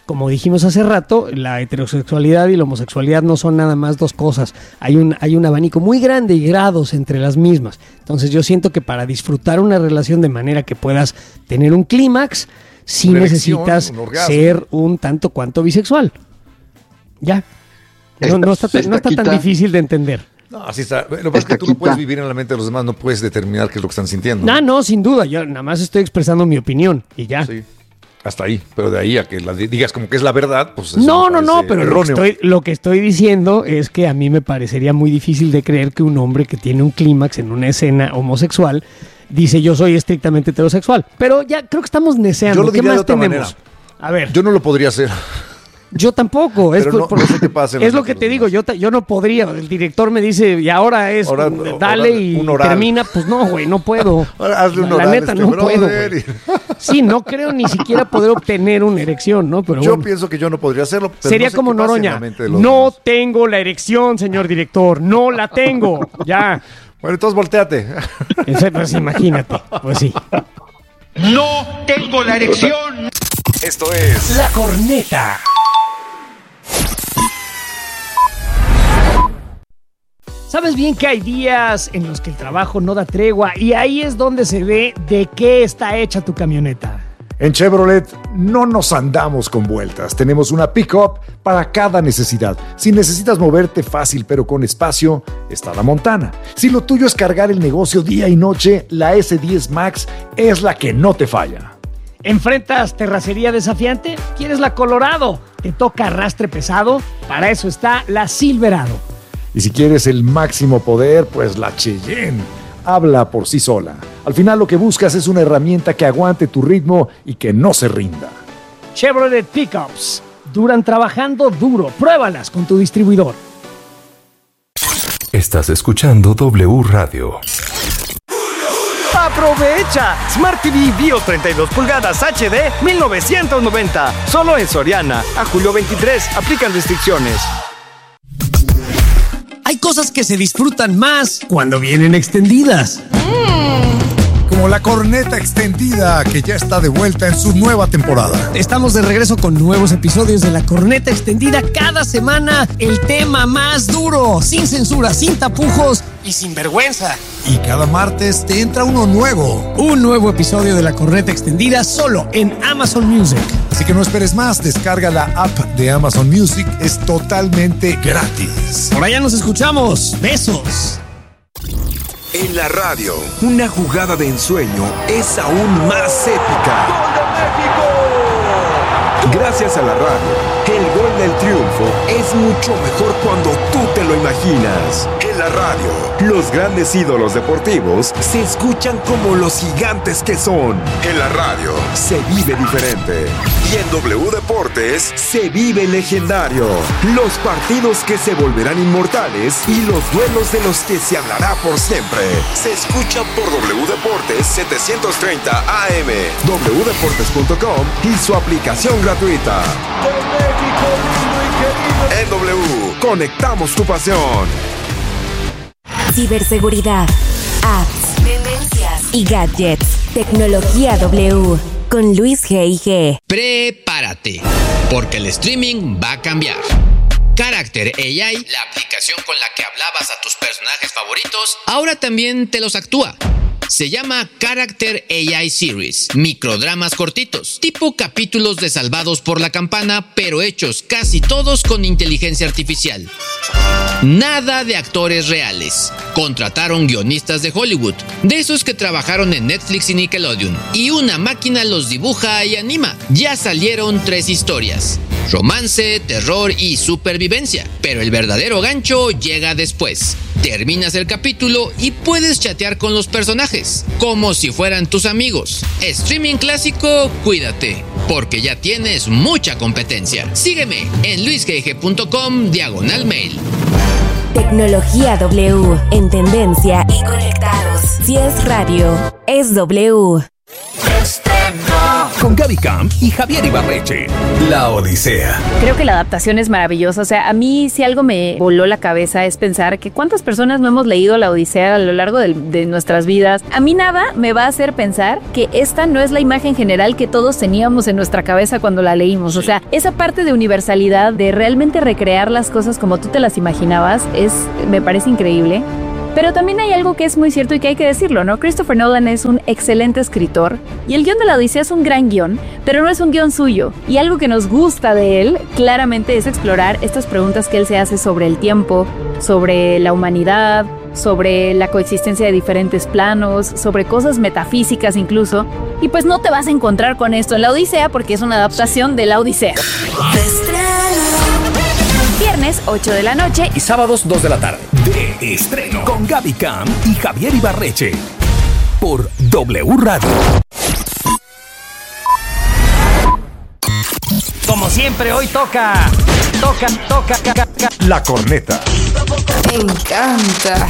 como dijimos hace rato, la heterosexualidad y la homosexualidad no son nada más dos cosas. Hay un, hay un abanico muy grande y grados entre las mismas. Entonces yo siento que para disfrutar una relación de manera que puedas tener un clímax, sí Una necesitas erección, un orgasmo. ser un tanto cuanto bisexual. Ya. No, no está, no está tan difícil de entender. No, así está. Lo que pasa es que tú no puedes vivir en la mente de los demás, no puedes determinar qué es lo que están sintiendo. No, no, sin duda. Yo nada más estoy expresando mi opinión y ya. Sí. Hasta ahí, pero de ahí a que la digas como que es la verdad, pues eso No, me no, no, parece pero lo que, erróneo. estoy, lo que estoy diciendo es que a mí me parecería muy difícil de creer que un hombre que tiene un clímax en una escena homosexual dice yo soy estrictamente heterosexual. Pero ya creo que estamos neceando. Yo lo ¿Qué diría más de otra tenemos? manera. A ver. Yo no lo podría hacer. Yo tampoco. Es, Pero no- por- no sé qué pasa en es la lo mente que te digo. Yo, ta- yo no podría. El director me dice, y ahora es Ahora- dale ahora y un oral. termina. Pues no, güey, no puedo. Ahora hazle un la, la oral a neta, este no brother puedo. güey. Sí, no creo ni siquiera poder obtener una erección, ¿no? Pero Yo bueno. pienso que yo no podría hacerlo. pero Sería no sé como qué pasa en Noroña. la mente de los No demás. tengo la erección, señor director. No la tengo. Ya. Bueno, entonces volteate. Ese, pues imagínate. Pues sí. No tengo la erección. Esto es La Corneta. Sabes bien que hay días en los que el trabajo no da tregua y ahí es donde se ve de qué está hecha tu camioneta. En Chevrolet no nos andamos con vueltas. Tenemos una pick-up para cada necesidad. Si necesitas moverte fácil pero con espacio, está la Montana. Si lo tuyo es cargar el negocio día y noche, la ese diez Max es la que no te falla. ¿Enfrentas terracería desafiante? ¿Quieres la Colorado? ¿Te toca arrastre pesado? Para eso está la Silverado. Y si quieres el máximo poder, pues la Cheyenne habla por sí sola. Al final lo que buscas es una herramienta que aguante tu ritmo y que no se rinda. Chevrolet Pickups. Duran trabajando duro. Pruébalas con tu distribuidor. Estás escuchando W Radio. ¡Aprovecha! Smart T V Bio treinta y dos pulgadas H D mil novecientos noventa. Solo en Soriana. A julio veintitrés. Aplican restricciones. Hay cosas que se disfrutan más cuando vienen extendidas. Como la corneta extendida que ya está de vuelta en su nueva temporada. Estamos de regreso con nuevos episodios de La Corneta Extendida. Cada semana el tema más duro, sin censura, sin tapujos y sin vergüenza. Y cada martes te entra uno nuevo. Un nuevo episodio de La Corneta Extendida solo en Amazon Music. Así que no esperes más, descarga la app de Amazon Music, es totalmente gratis. Por allá nos escuchamos. Besos. En la radio, una jugada de ensueño es aún más épica. Gracias a la radio, el gol del triunfo es mucho mejor cuando tú te lo imaginas. En la radio, los grandes ídolos deportivos se escuchan como los gigantes que son. En la radio, se vive diferente. Y en W Deportes, se vive legendario. Los partidos que se volverán inmortales y los duelos de los que se hablará por siempre. Se escucha por W Deportes setecientos treinta A M, w deportes punto com y su aplicación gratuita. En W, conectamos tu pasión. Ciberseguridad, apps, tendencias y gadgets. Tecnología W con Luis G I G. Prepárate, porque el streaming va a cambiar. Character A I, la aplicación con la que hablabas a tus personajes favoritos, ahora también te los actúa. Se llama Character A I Series, microdramas cortitos, tipo capítulos de Salvados por la Campana, pero hechos casi todos con inteligencia artificial. Nada de actores reales. Contrataron guionistas de Hollywood, de esos que trabajaron en Netflix y Nickelodeon, y una máquina los dibuja y anima. Ya salieron tres historias: romance, terror y supervivencia. Pero el verdadero gancho llega después. Terminas el capítulo y puedes chatear con los personajes, como si fueran tus amigos. Streaming clásico, cuídate, porque ya tienes mucha competencia. Sígueme en luisgg punto com diagonal mail. Tecnología W, en tendencia y conectados. Si es radio, es W. Estreno. Con Gaby Camp y Javier Ibarreche. La Odisea. Creo que la adaptación es maravillosa. O sea, a mí si algo me voló la cabeza es pensar que cuántas personas no hemos leído la Odisea a lo largo de, de nuestras vidas. A mí nada me va a hacer pensar que esta no es la imagen general que todos teníamos en nuestra cabeza cuando la leímos. O sea, esa parte de universalidad, de realmente recrear las cosas como tú te las imaginabas, es, me parece increíble. Pero también hay algo que es muy cierto y que hay que decirlo, ¿no? Christopher Nolan es un excelente escritor y el guión de la Odisea es un gran guión, pero no es un guión suyo. Y algo que nos gusta de él, claramente, es explorar estas preguntas que él se hace sobre el tiempo, sobre la humanidad, sobre la coexistencia de diferentes planos, sobre cosas metafísicas incluso. Y pues no te vas a encontrar con esto en la Odisea porque es una adaptación de la Odisea. Viernes, ocho de la noche. Y sábados, dos de la tarde. De estreno. Con Gaby Camp y Javier Ibarreche. Por W Radio. Como siempre, hoy toca. Toca, toca, toca. La corneta. Me encanta.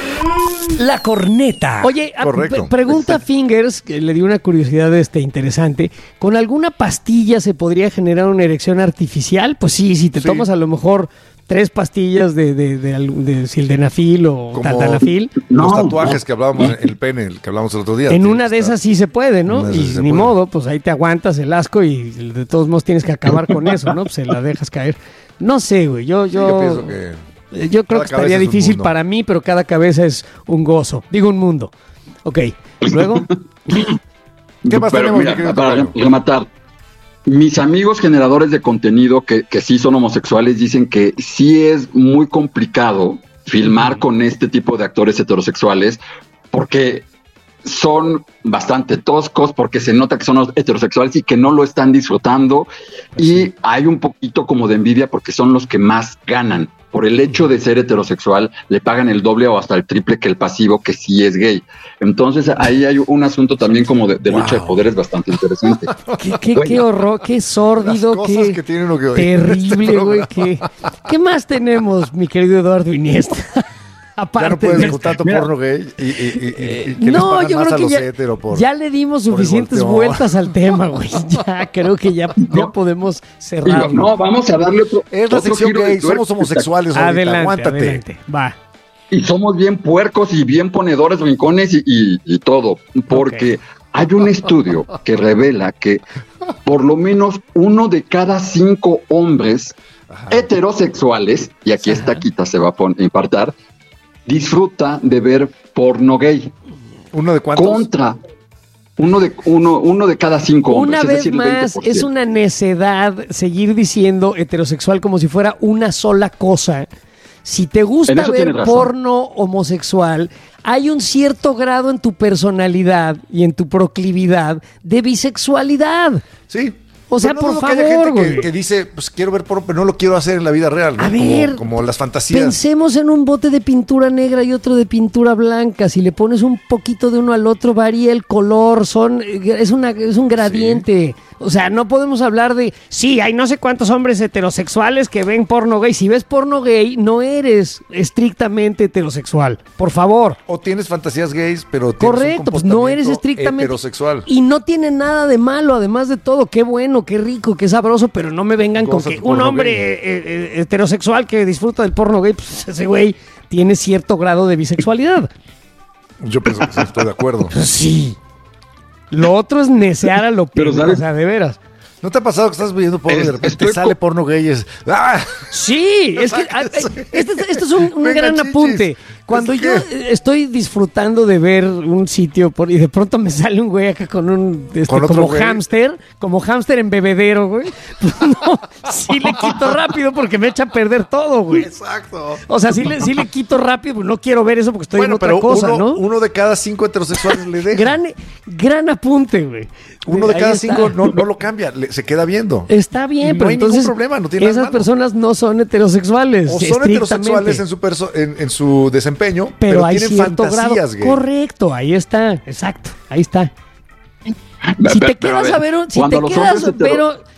La corneta. Oye, a- Correcto. pre- pregunta Fingers, que le dio una curiosidad este, interesante. ¿Con alguna pastilla se podría generar una erección artificial? Pues sí, si te Sí. tomas a lo mejor tres pastillas de, de, de, al- de sildenafil o Como taldanafil. los tatuajes que hablábamos, en el pene, el que hablábamos el otro día. En Sí, una de está. esas sí se puede, ¿no? Una de Y esas sí se ni puede. modo, pues ahí te aguantas el asco y de todos modos tienes que acabar con eso, ¿no? Pues se la dejas caer. No sé, güey, yo, Sí, yo, yo pienso que eh, yo creo cada que cabeza estaría es un difícil mundo. para mí, pero cada cabeza es un gozo. Digo, un mundo. Ok, luego. ¿Qué más Pero tenemos, mira, mi querido para Tocayo? rematar, mis amigos generadores de contenido que, que sí son homosexuales dicen que sí es muy complicado filmar con este tipo de actores heterosexuales porque son bastante toscos, porque se nota que son heterosexuales y que no lo están disfrutando, y hay un poquito como de envidia porque son los que más ganan. Por el hecho de ser heterosexual, le pagan el doble o hasta el triple que el pasivo, que sí es gay. Entonces ahí hay un asunto también como de, de lucha de poderes bastante interesante. Qué, qué, qué horror, qué sórdido, Las cosas qué que tiene uno que oír en este terrible, güey. programa. Qué, ¿Qué más tenemos, mi querido Eduardo Iniesta? Aparte Ya no puedes de ver con tanto Mira, porno gay y, y, y- y- y que les No, pagan yo más creo a que los ya, hetero por- ya le dimos por el suficientes volteo. vueltas al tema, güey. Ya creo que ya, ya podemos cerrar. Digo, no, vamos a darle otro, Es la otro sección giro de gay, tuerca. somos homosexuales ahorita, Adelante, aguántate. adelante. Va. Y somos bien puercos y bien ponedores, rincones y, y- y todo, porque hay un estudio que revela que por lo menos uno de cada cinco hombres heterosexuales, y aquí esta quita se va a pon- impartar, disfruta de ver porno gay. ¿Uno de cuántos? Contra uno de, uno, uno de cada cinco hombres. Una es vez decir, el más, veinte por ciento. es una necedad seguir diciendo heterosexual como si fuera una sola cosa. Si te En gusta eso ver tienes razón. porno homosexual, hay un cierto grado en tu personalidad y en tu proclividad de bisexualidad. Sí. O sea, Pero no por dudo que haya favor, gente que, güey. que dice, pues quiero ver porno, pero no lo quiero hacer en la vida real, ¿no? A Como- ver, como, las fantasías. Pensemos en un bote de pintura negra y otro de pintura blanca. Si le pones un poquito de uno al otro, varía el color. Son, es, una, es un gradiente. O sea, no podemos hablar de, sí, hay no sé cuántos hombres heterosexuales que ven porno gay. Si ves porno gay, no eres estrictamente heterosexual. Por favor. O tienes fantasías gays, pero tienes un Correcto, pues no eres comportamiento estrictamente heterosexual. Y no tiene nada de malo, además de todo. Qué bueno, qué rico, qué sabroso, pero no me vengan Goza con que tu un porno hombre gay. eh, eh, heterosexual que disfruta del porno gay, pues ese güey tiene cierto grado de bisexualidad. Yo pienso que sí, estoy de acuerdo. Pues sí. Lo otro es necear a lo Pero, pendejo, ¿sabes? o sea, de veras. ¿No te ha pasado que estás viendo porno y de Es- repente estoy sale co- porno gay y es... ¡Ah! Sí, es que ah, eh, este, este es un, un Venga, gran chichis. apunte. Cuando ¿Es yo qué? eh, estoy disfrutando de ver un sitio por, y de pronto me sale un güey acá con un este, ¿Con otro como güey? hámster, como hámster en bebedero, güey. Pues no, sí le quito rápido porque me echa a perder todo, güey. Exacto. O sea, sí le, sí le quito rápido, pues no quiero ver eso porque estoy Bueno, en otra pero cosa, uno, ¿no? uno de cada cinco heterosexuales le deja. Gran, gran apunte, güey. Uno de Ahí cada está. cinco no, no lo cambia, le- se queda viendo. Está bien, No pero hay entonces ningún problema, no tiene nada esas malo. personas no son heterosexuales. O son estrictamente. heterosexuales en su, perso- en, en su desempeño, pero, pero, hay tienen cierto grado. fantasías gay. Correcto, ahí está, exacto, ahí está. Si Pero, te pero, quedas a a ver, un- si cuando te los quedas, hombres hetero- pero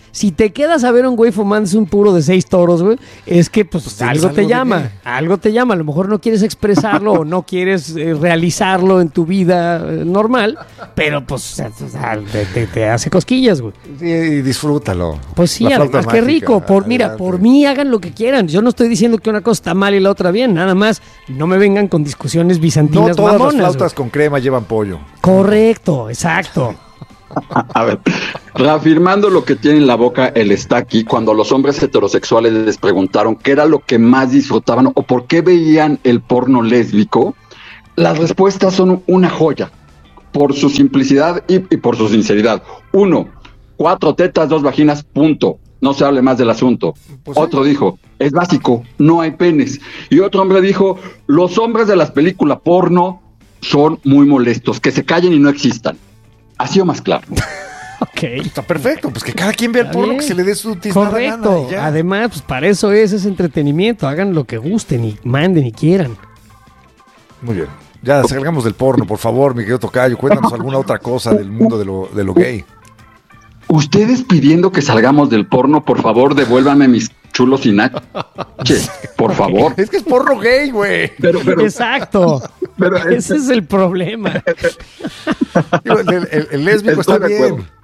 Si te quedas a ver a un güey fumándose un puro de seis toros, güey, es que pues, Pues algo te algo llama, de algo te llama. A lo mejor no quieres expresarlo o no quieres eh, realizarlo en tu vida eh, normal, pero pues o sea, te, te, te hace cosquillas, güey. Sí, y disfrútalo. Pues sí, La flauta además qué mágica, rico. Por, mira, adelante. por mí hagan lo que quieran. Yo no estoy diciendo que una cosa está mal y la otra bien, nada más no me vengan con discusiones bizantinas No todas mamonas, las flautas güey. con crema llevan pollo. Correcto, exacto. A ver, reafirmando lo que tiene en la boca el está aquí, cuando los hombres heterosexuales les preguntaron qué era lo que más disfrutaban o por qué veían el porno lésbico, las respuestas son una joya, por su simplicidad y, y por su sinceridad. Uno, cuatro tetas, dos vaginas, punto. No se hable más del asunto. Pues otro sí. dijo, es básico, no hay penes. Y otro hombre dijo, los hombres de las películas porno son muy molestos, que se callen y no existan. Ha sido más claro. Ok. Está perfecto, pues que cada quien vea el Está porno bien. que se le dé su tiznada Correcto. gana y ya. Además, pues para eso es, es entretenimiento. Hagan lo que gusten y manden y quieran. Muy bien. Ya salgamos del porno, por favor, mi querido Tocayo. Cuéntanos alguna otra cosa del mundo de lo, de lo gay. Ustedes pidiendo que salgamos del porno, por favor, devuélvanme mis chulos y nach. Por favor. Es que es porno gay, güey. Pero, pero, Exacto. pero Ese es el problema. Digo, el, el- el lésbico Estoy está de bien. acuerdo.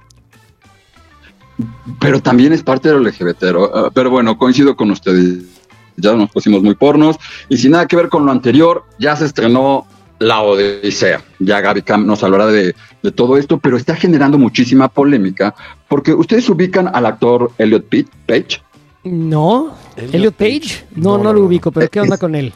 Pero también es parte de lo L G B T. Uh, pero bueno, coincido con ustedes. Ya nos pusimos muy pornos. Y sin nada que ver con lo anterior, ya se estrenó La Odisea. Ya Gaby Cam nos hablará de, de todo esto, pero está generando muchísima polémica porque ustedes ubican al actor Elliot Pitt- Page. No, Elliot Page. No, no, lo ubico, pero ¿qué onda con él?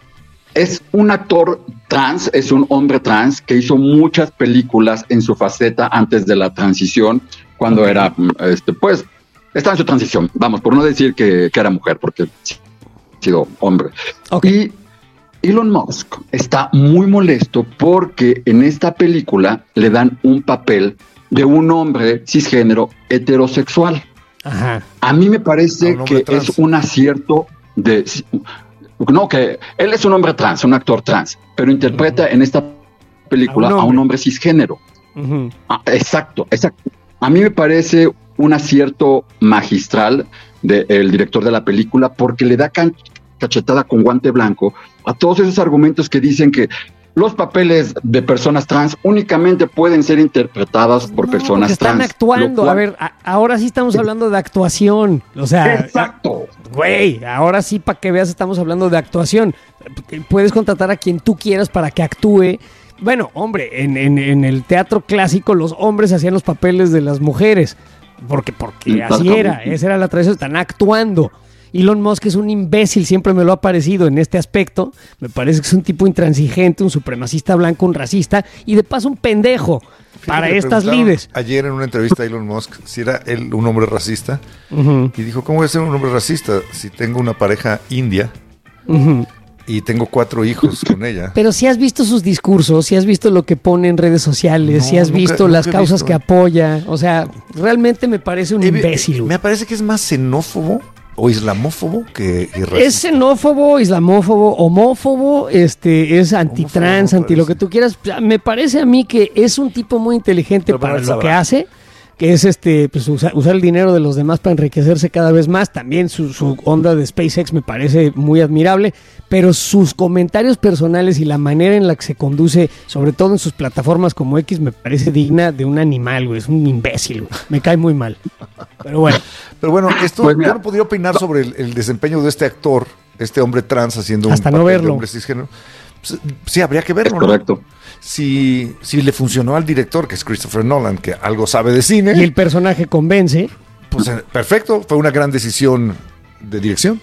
Es un actor trans, es un hombre trans que hizo muchas películas en su faceta antes de la transición, cuando Ok. era, mm, este, pues, estaba en su transición, vamos, por no decir que, que era mujer, porque ha sido hombre. Ok. Y Elon Musk está muy molesto porque en esta película le dan un papel de un hombre cisgénero heterosexual. Ajá. A mí me A parece un hombre que trans. es un acierto de... No, que él es un hombre trans, un actor trans, pero interpreta en esta película A a un un hombre. hombre, cisgénero. Ujú. Ah, exacto, exacto. A mí me parece un acierto magistral del director de la película porque le da can- cachetada con guante blanco a todos esos argumentos que dicen que los papeles de personas trans únicamente pueden ser interpretadas por No, personas porque están trans. actuando. lo cual- A ver, a- ahora sí estamos hablando de actuación. O sea, Exacto. güey, ahora sí, para que veas, estamos hablando de actuación. Puedes contratar a quien tú quieras para que actúe. Bueno, hombre, en, en- en el teatro clásico los hombres hacían los papeles de las mujeres. Porque, porque así era, esa era la tradición, están actuando. Elon Musk es un imbécil, siempre me lo ha parecido en este aspecto. Me parece que es un tipo intransigente, un supremacista blanco, un racista y de paso un pendejo para Fíjate, le estas preguntaron lides. Ayer en una entrevista a Elon Musk si era él un hombre racista. Ujú, Y dijo, ¿cómo voy a ser un hombre racista si tengo una pareja india ujú. y tengo cuatro hijos con ella? Pero si has visto sus discursos, si has visto lo que pone en redes sociales, No, si has nunca- visto nunca las he causas visto. que apoya, o sea, realmente me parece un Eh, eh, imbécil. güey. Me parece que es más xenófobo o islamófobo que, que racista. Es xenófobo, islamófobo, homófobo, este, es antitrans, Homófobo, anti lo que tú quieras. Me parece a mí que es un tipo muy inteligente Pero para para él lo que sabrá. hace, que es este, pues usa- usar el dinero de los demás para enriquecerse cada vez más. También su, su onda de SpaceX me parece muy admirable, pero sus comentarios personales y la manera en la que se conduce, sobre todo en sus plataformas como X, me parece digna de un animal, güey. Es un imbécil, güey. Me cae muy mal. Pero bueno. Pero bueno, esto Pues mira, yo no podría opinar sobre el, el desempeño de este actor, este hombre trans haciendo Hasta un no papel verlo. de hombre cisgénero. Pues, sí, habría que verlo, Es ¿no? correcto. Si, si le funcionó al director, que es Christopher Nolan, que algo sabe de cine, Y el personaje convence. pues eh, perfecto, fue una gran decisión de dirección.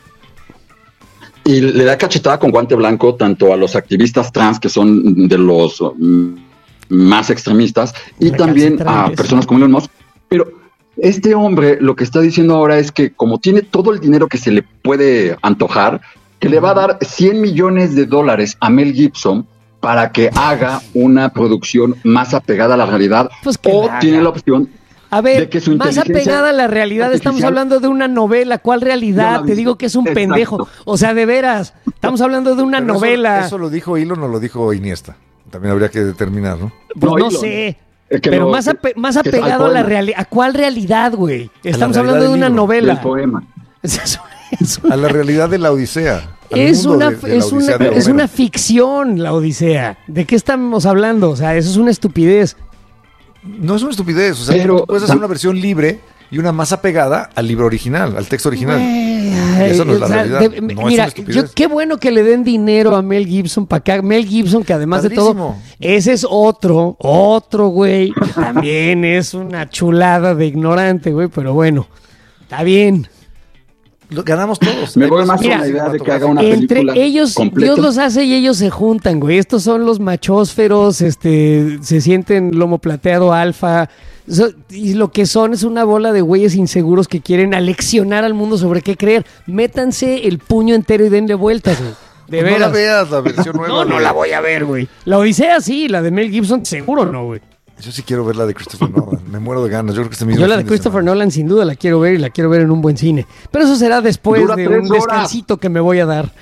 Y le da cachetada con guante blanco tanto a los activistas trans, que son de los mm, más extremistas, y también a Recalcitrantes. personas como Elon Musk. Pero este hombre lo que está diciendo ahora es que como tiene todo el dinero que se le puede antojar, que le va a dar cien millones de dólares a Mel Gibson para que haga una producción más apegada a la realidad, Pues que o la tiene haga. la opción A ver, de que su más inteligencia apegada a la realidad, estamos artificial- hablando de una novela. ¿Cuál Ya la realidad? vi. Te digo que es un Exacto. pendejo. O sea, de veras, estamos hablando de una Pero eso- novela. Eso, lo dijo Elon o lo dijo Iniesta. También habría que determinar, ¿no? Pues no, No, Elon. sé. que Pero lo- más, ape- más que- apegado a al la poema. realidad. ¿A cuál realidad, güey? Estamos realidad hablando de del una libro, novela. Del poema. Es una, A la realidad de la Odisea. al es mundo una, de- de la es, una, Odisea de es Homero. una ficción, la Odisea. ¿De qué estamos hablando? O sea, eso es una estupidez. No es una estupidez. O sea, Pero- tú puedes hacer una versión libre y una más apegada al libro original, al texto original. Ay, Eso no es la o sea, realidad. de- no es mira, una estupidez. yo, qué bueno que le den dinero a Mel Gibson para acá. Mel Gibson, que además de todo, Padrísimo. ese es otro, otro güey, que también es una chulada de ignorante, güey, pero bueno, está bien. Lo- Ganamos todos. Me voy Hay más con Mira, la idea de que haga una Entre película ellos, completa. Dios los hace y ellos se juntan, güey. Estos son los machósferos, este, se sienten lomo plateado alfa. So- y lo que son es una bola de güeyes inseguros que quieren aleccionar al mundo sobre qué creer. Métanse el puño entero y denle vueltas, güey. De No veras. la veas, la versión nueva. No, no güey. la voy a ver, güey. La Odisea sí, la de Mel Gibson seguro no, güey. Yo sí quiero ver la de Christopher Nolan. Me muero de ganas. Yo creo que este mismo Yo la de fin Christopher semana. Nolan sin duda la quiero ver y la quiero ver en un buen cine. Pero eso será después Dura de tres un horas. descansito que me voy a dar.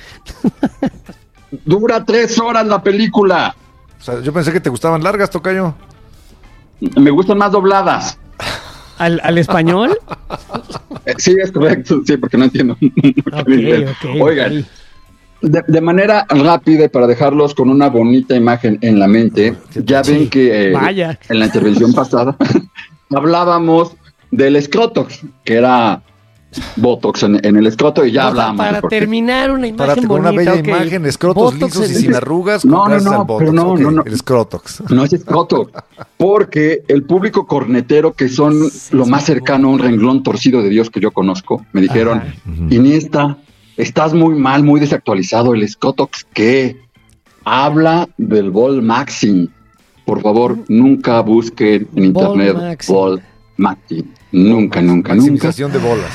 Dura tres horas la película. O sea, yo pensé que te gustaban largas, tocayo. Me gustan más dobladas. ¿Al, al español? Eh, Sí, es correcto, sí, porque no entiendo. Ok, ok, Oigan, ok. de, de manera rápida y para dejarlos con una bonita imagen en la mente, ya ven que eh, Vaya. en la intervención pasada hablábamos del escrotox, que era botox en, en el escroto y ya No, hablábamos. de para por qué. terminar una Para imagen con una bonita, bella ok. imagen, escrotos Botox lisos y en- sin arrugas. No, no, gracias no, al Botox. pero no, Ok, no, no. El escrotox. No es escroto, porque el público cornetero, que son lo más cercano a un renglón torcido de Dios que yo conozco, me dijeron, Ajá. Iniesta, estás muy mal, muy desactualizado. El escrotox, ¿qué? Habla del Vol Maxim. Por favor, nunca busquen en Vol internet Maxim. Vol Maxim. Nunca, nunca, nunca. Maximización de bolas.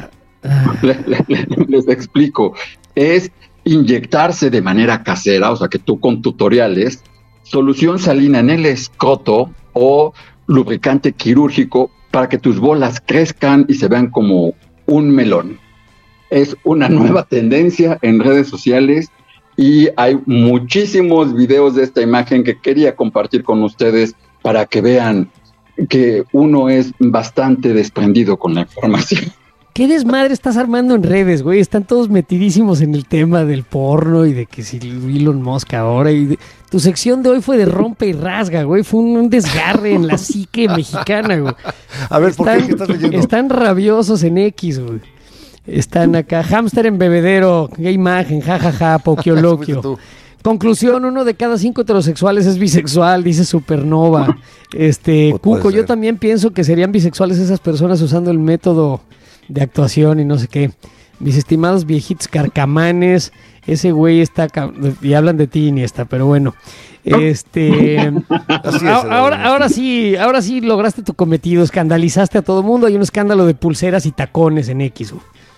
Le- le- le- les explico. Es inyectarse de manera casera, o sea que tú con tutoriales, solución salina en el escroto o lubricante quirúrgico para que tus bolas crezcan y se vean como un melón. Es una nueva tendencia en redes sociales y hay muchísimos videos de esta imagen que quería compartir con ustedes para que vean que uno es bastante desprendido con la información. ¿Qué desmadre estás armando en redes, güey? Están todos metidísimos en el tema del porno y de que si Elon Musk ahora. Y de- Tu sección de hoy fue de rompe y rasga, güey. Fue un, un desgarre en la psique mexicana, güey. A ver, ¿por qué? ¿Qué estás leyendo? Están rabiosos en X, güey. Están acá. Hámster en bebedero. Qué imagen, jajaja, poquioloquio. Fuiste tú. Conclusión, uno de cada cinco heterosexuales es bisexual, dice Supernova. Este, Pues puede Cuco, yo ser. también pienso que serían bisexuales esas personas usando el método de actuación y no sé qué. Mis estimados viejitos carcamanes, ese güey está... ca- Y hablan de ti, Iniesta, pero bueno. Este... Así es, a- ahora, Eduardo. ahora sí, ahora sí lograste tu cometido, escandalizaste a todo mundo. Hay un escándalo de pulseras y tacones en X,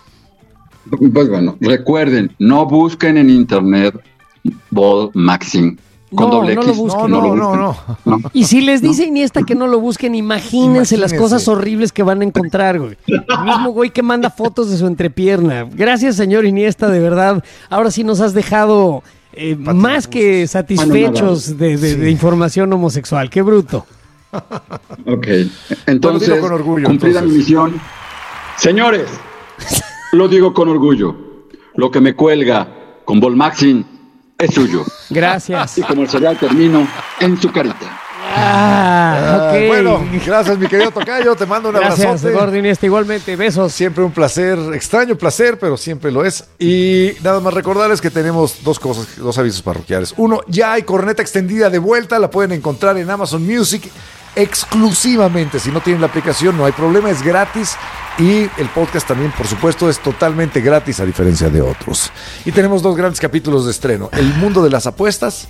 güey. Pues bueno, recuerden, no busquen en internet Vol Maxim con No, doble no X. lo busquen. No, lo no, no, busquen. no. Y si les dice Iniesta que no lo busquen, imagínense las Imagínense. cosas horribles que van a encontrar, güey. El mismo güey que manda fotos de su entrepierna. Gracias, señor Iniesta, de verdad. Ahora sí nos has dejado eh, más que satisfechos de, de- de información homosexual. Qué bruto. Ok, entonces, Bueno, dilo con orgullo, cumplida entonces. mi misión. Señores, lo digo con orgullo. Lo que me cuelga con Vol Maxim es suyo. Gracias. Y como el cereal termino en su carita. Ah, Ah, ok. Bueno, gracias, mi querido tocayo. Te mando un Gracias, abrazote. Gordo Iniesta. Igualmente, besos. Siempre un placer, extraño placer, pero siempre lo es. Y nada más recordarles que tenemos dos cosas, dos avisos parroquiales. Uno, ya hay corneta extendida de vuelta, la pueden encontrar en Amazon Music exclusivamente. Si no tienen la aplicación, no hay problema, es gratis. Y el podcast también, por supuesto, es totalmente gratis a diferencia de otros. Y tenemos dos grandes capítulos de estreno: El mundo de las apuestas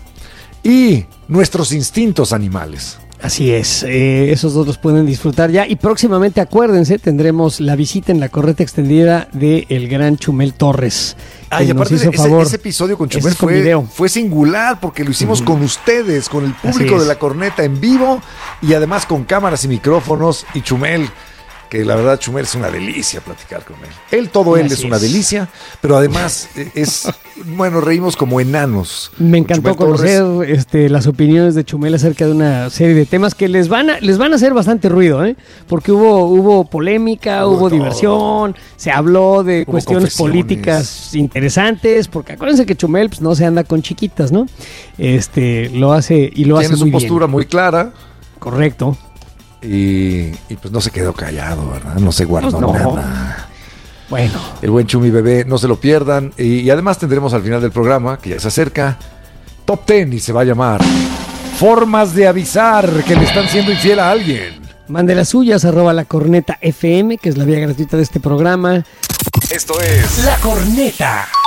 y Nuestros instintos animales. Así es, eh, esos dos los pueden disfrutar ya. Y próximamente, acuérdense, tendremos la visita en la correta extendida de el gran Chumel Torres. Ay, que y nos aparte, hizo ese, favor. ese episodio con Ese Chumel es con fue, video. fue singular porque lo hicimos con ustedes, con el Así público es. de la corneta en vivo y además con cámaras y micrófonos. Y Chumel que la verdad Chumel es una delicia platicar con él. Él, todo él Así es una es. delicia, pero además es, bueno, reímos como enanos. Me encantó Chumel conocer Torres. este, las opiniones de Chumel acerca de una serie de temas que les van a, les van a hacer bastante ruido, ¿eh? Porque hubo, hubo polémica, Hubo hubo, todo. diversión, se habló de Hubo cuestiones confesiones. políticas interesantes, porque acuérdense que Chumel pues, no se anda con chiquitas, ¿no? Este, lo hace y lo Tiene hace su muy postura bien. muy clara. Correcto. Y, y pues no se quedó callado, ¿verdad? No se guardó Pues no. nada. Bueno. El buen Chumi Bebé, no se lo pierdan. Y, y además tendremos al final del programa, que ya se acerca, Top Ten y se va a llamar Formas de avisar que le están siendo infiel a alguien. Mande las suyas, arroba la corneta F M, que es la vía gratuita de este programa. Esto es La Corneta.